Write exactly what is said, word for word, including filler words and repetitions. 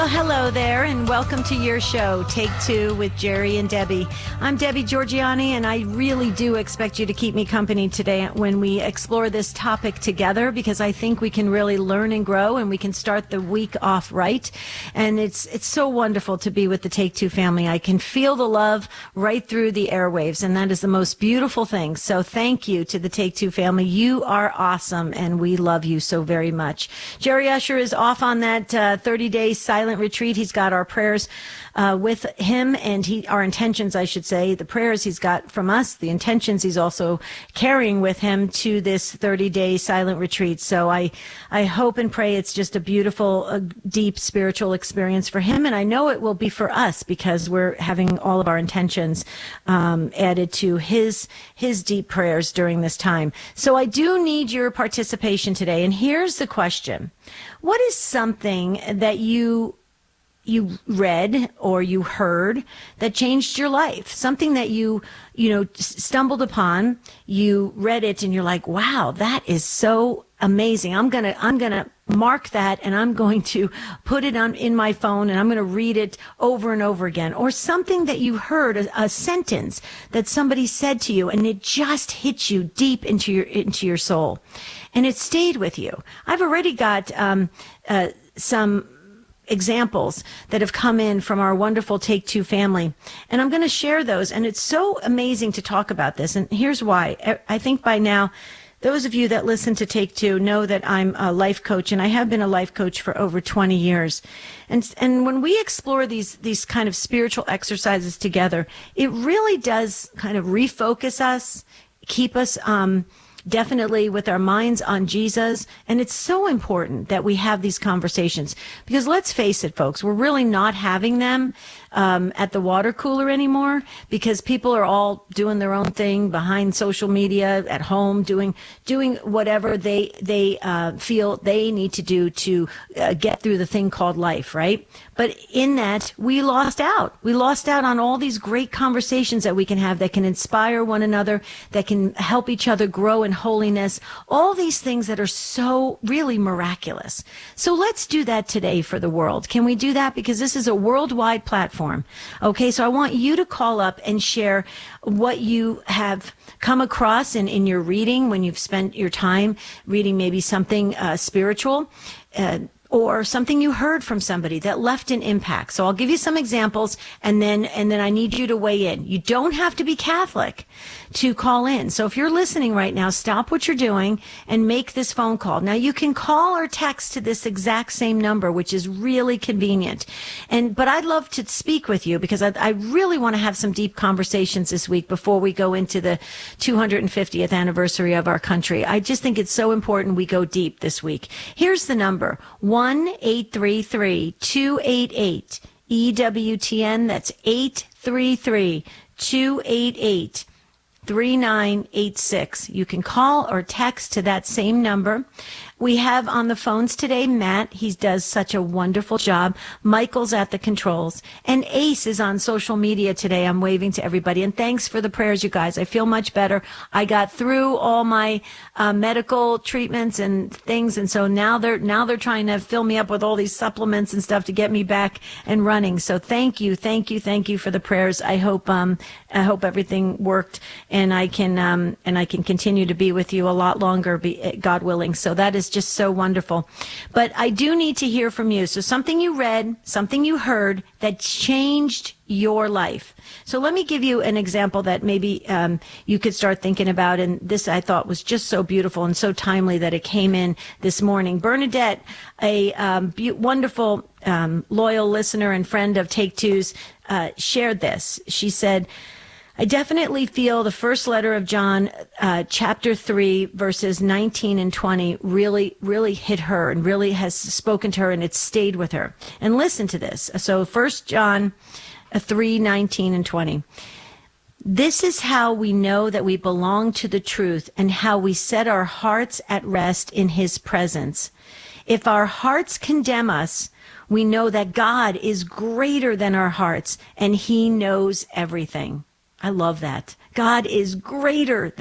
Well, hello there, and welcome to your show, Take Two with Jerry and Debbie. I'm Debbie Georgiani, and I really do expect you to keep me company today when we explore this topic together, because I think we can really learn and grow, and we can start the week off right. And it's it's so wonderful to be with the Take Two family. I can feel the love right through the airwaves, and that is the most beautiful thing. So thank you to the Take Two family. You are awesome, and we love you so very much. Jerry Usher is off on that uh, thirty-day silent retreat. He's got our prayers uh, with him, and he our intentions, I should say, the prayers he's got from us, the intentions he's also carrying with him to this thirty-day silent retreat. So I, I hope and pray it's just a beautiful, uh, deep spiritual experience for him, and I know it will be for us because we're having all of our intentions um, added to his his deep prayers during this time. So I do need your participation today, and here's the question. What is something that you you read or you heard that changed your life? Something that you, you know, stumbled upon, you read it and you're like, wow, that is so amazing. I'm going to, I'm going to mark that, and I'm going to put it on in my phone, and I'm going to read it over and over again. Or something that you heard, a, a sentence that somebody said to you, and it just hit you deep into your, into your soul, and it stayed with you. I've already got, um, uh, some examples that have come in from our wonderful Take Two family, and I'm going to share those. And it's so amazing to talk about this, and here's why. I think by now those of you that listen to Take Two know that I'm a life coach, and I have been a life coach for over twenty years. And and when we explore these these kind of spiritual exercises together, it really does kind of refocus us, keep us um definitely with our minds on Jesus. And it's so important that we have these conversations, because let's face it, folks, we're really not having them um, at the water cooler anymore, because people are all doing their own thing behind social media, at home, doing doing whatever they they uh, feel they need to do to uh, get through the thing called life, right? But in that, we lost out. We lost out on all these great conversations that we can have that can inspire one another, that can help each other grow in holiness, all these things that are so really miraculous. So let's do that today for the world. Can we do that? Because this is a worldwide platform. Okay, so I want you to call up and share what you have come across in, in your reading, when you've spent your time reading maybe something uh, spiritual, uh, or something you heard from somebody that left an impact. So I'll give you some examples, and then and then I need you to weigh in. You don't have to be Catholic to call in. So if you're listening right now, stop what you're doing and make this phone call. Now, you can call or text to this exact same number, which is really convenient. And but I'd love to speak with you, because I, I really want to have some deep conversations this week before we go into the two hundred fiftieth anniversary of our country. I just think it's so important we go deep this week. Here's the number: one eight three three, two eight eight, E W T N. That's eight three three, two eight eight, three nine eight six. You can call or text to that same number. We have on the phones today Matt. He does such a wonderful job. Michael's at the controls. And Ace is on social media today. I'm waving to everybody. And thanks for the prayers, you guys. I feel much better. I got through all my uh, medical treatments and things. And so now they're now they're trying to fill me up with all these supplements and stuff to get me back and running. So thank you, thank you, thank you for the prayers. I hope um I hope everything worked, and I can um and I can continue to be with you a lot longer, be, God willing. So that is just so wonderful. But I do need to hear from you. So something you read, something you heard that changed your life. So let me give you an example that maybe um, you could start thinking about. And this I thought was just so beautiful and so timely that it came in this morning. Bernadette, a um, be- wonderful, um, loyal listener and friend of Take Two's, uh, shared this. She said, I definitely feel the first letter of John, uh, chapter three, verses nineteen and twenty really, really hit her and really has spoken to her, and it's stayed with her. And listen to this. So First John three, nineteen and twenty. This is how we know that we belong to the truth, and how we set our hearts at rest in his presence. If our hearts condemn us, we know that God is greater than our hearts, and he knows everything. I love that. God is greater than